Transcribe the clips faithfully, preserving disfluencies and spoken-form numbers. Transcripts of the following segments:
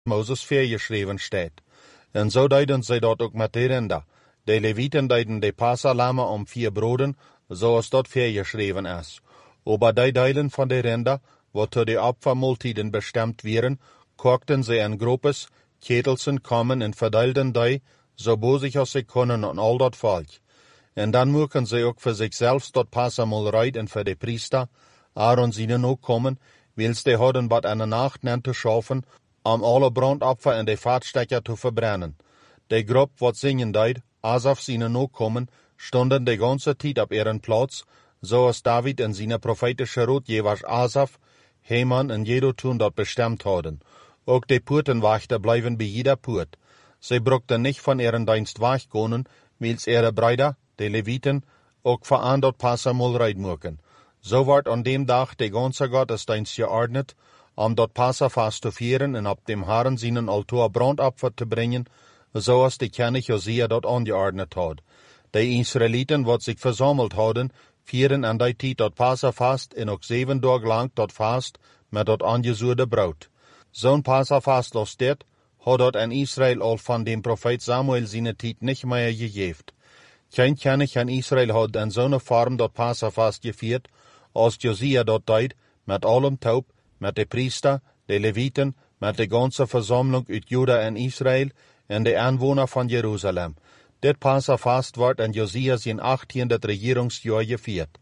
Moses veergeschreven staat. En zo deden zij dat ook met de renda. De Levieten deden de Pasa-lammen om vier broden, zoals dat veergeschreven is. Over die delen van de renda, wat tot de opfermaaltijden bestemd werden, kookten ze in groepes, ketelsen komen en verdeelden die, zo bozig als ze konden aan al dat volk. En dan moeken ze ook voor zichzelf dat Pasamaal rijden voor de priester, Aaron zienen ook komen, wils de hadden wat aan de nacht nen te schaffen, om alle brandopfer en de vaatstekker te verbrennen. De groep wat zingen deed, Asaf zienen ook komen, stonden de ganze tijd op ihren plaats, zoals David en zijn profetische roodgevers Asaf, Heman en Jeduthun dat bestemd hadden. Ook de poortenwachter blijven bij jeder poort. Zij brukten niet van ihren dienst wegkomen, wils ihre bruider, de Levieten, ook voor aan dat Pasamaal rijden moeken. Zo wordt aan dem dag de ganze godsdienst geordnet, om dat Passafast te vieren en op dem Herren zijn altaar brandopfer te brengen, zoals de koning Josia dat aangeordnet had. De Israëlieten wat zich verzameld hadden, vieren aan die tijd dat Passafast en ook zeven dagen lang dat vast met dat aangezuurde brood. Zo'n Passafast als dit, had dat in Israël al van dem profeet Samuel zijn tijd niet meer gegeven. Geen koning in Israël had in zo'n vorm dat Passafast gevierd, als Josia dat deed, met allem taub, met de priester, de Levieten, met de ganze verzameling uit Juda en Israël en de aanwoner van Jeruzalem. Dit Passafast wordt in Josia zijn achttiende regeringsjaar gevierd.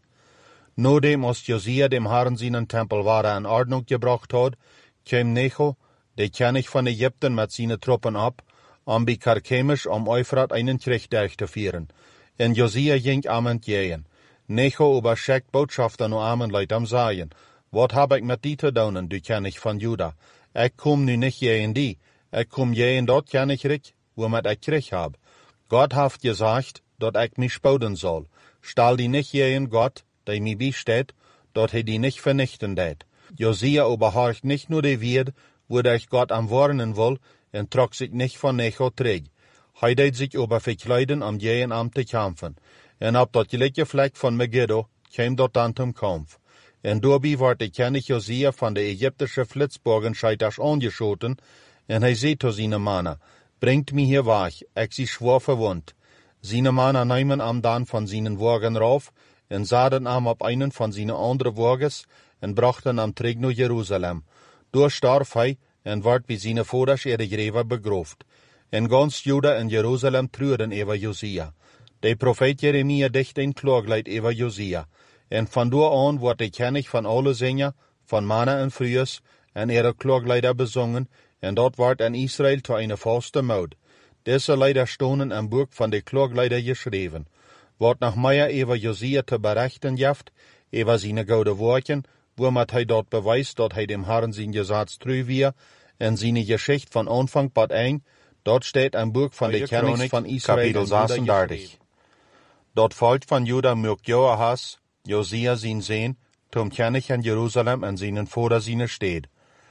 Nodem als Josia dem Herren zijn tempel waar in ordnung gebracht had, kwam Necho, de koning van Egypten, met zijn troepen op, om bij Karkemish om Eufrat einen Krieg durch te vieren. En Josia ging amend jeen. Necho überschickt boodschappen naar Amen luid am zeggen, wat heb ik met die te doen, du koning van Juda? Ik kom nu niet jeen die, ik kom jeen dat koninkrijk, waarmet ik Krieg heb. God heeft gezegd, dat ik mij spouden zal. Stel die niet jeen God, die mij bestaat, dat hij die niet vernichten deed. Josia überhaucht niet nur de weerd, waar ik God am warnen wil, en trok zich niet van Necho terug. Hij deed zich over verkleiden om jeen am te kampen. En op dat gelijke vlek van Megiddo kwam dat dan ten kampf. En daarbij werd de koning Josia van de Egyptische flitsbogenscheiters aangeschoten, en hij zei tot zijn mannen, brengt mij hier weg, ik zie zwaar verwond. Zijn mannen namen hem dan van zijn wagen rauf, en zaden hem op einen van zijn andere wagens, en brachten hem terug naar Jeruzalem. Daar stierf hij, en werd bij zijn vaders in de grave begroofd. En gans Juda en Jeruzalem treurden over Josia. De profeet Jeremia dicht een klaaglied over Josia. En vandoor aan wordt de koning van alle zingen, van mannen en vrouwen, en ihre klaaglieder bezongen, en dat wordt in Israël tot een vaste mode. Deze lieder stonden in boek van de klaaglieder geschreven. Wat nog meer over Josia te berichten heeft, over zijn goede woorden, waarmee hij dat bewijst dat hij dem Herren zijn gezag trouw weer, en zijn geschicht van aanvang tot eind, dat staat in boek van de konings van Israël en zesendertig. Dat volk van Juda mocht Joahaz, Josia zijn zoon, tom koning in Jeruzalem en zijn vader zijn stad.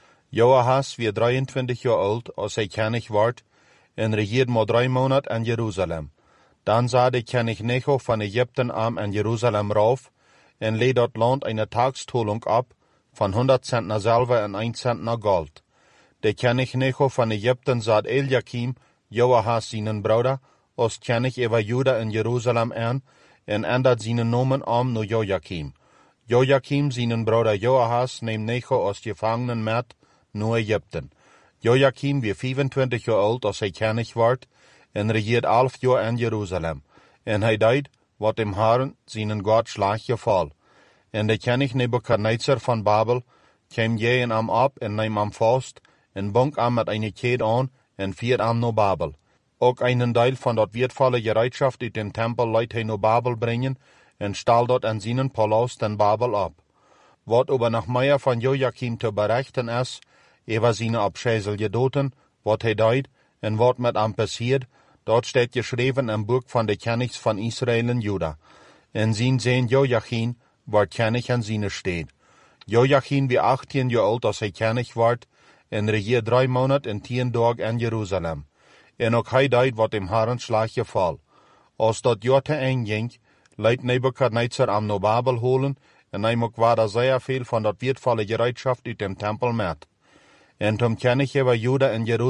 Joahaz werd drieëntwintig jaar oud als hij koning werd, en regeerde maar drie maanden in Jeruzalem. Dan zag de koning Necho van Egypten aan in Jeruzalem rauf, en leed dat land een taakstolung op, van honderd centner zilver en een centner gold. De koning Necho van Egypten zat Eliakim, Joahaz zijn broeder, als koning over Juda en Jeruzalem aan, en ändert zijn namen om naar Joachim. Joachim zijn broeder Joahaz neemt Necho als gevangenen met naar Egypten. Joachim werd vijfentwintig jaar oud als hij koning werd, en regeerde elf jaar in Jeruzalem. En hij deed wat dem Herren zijn God slag geval. En de koning Nebukadnezar van Babel kwam jeen am op en neem am vast, en bong am met een keet aan, en viert am naar Babel. Ook een deel van dat wertvolle gereedschap uit dem tempel liet hij naar Babel brengen, en stal dat in zijn palast in Babel op. Wat over nog meer van Joachim te berichten is, over zijn afscheidelijke doden, wat hij deed, en wat met hem passiert, dat staat geschreven in het boek van de konings van Israël en Juda. En zijn zoon Joachim werd koning in zijn stad. Joachim werd achttien jaar oud als hij koning werd, en regeerde drie maanden en tien dagen in Jeruzalem. En ook hij deed wat dem Herren slag geval. Als dat jaar te eind ging, liet Nebukadnezar hem naar Babel holen, en hij mocht waarde zeer veel van dat wertvolle gereedschap uit dem tempel met. en tom kennetje waar Juda en Jeruzalem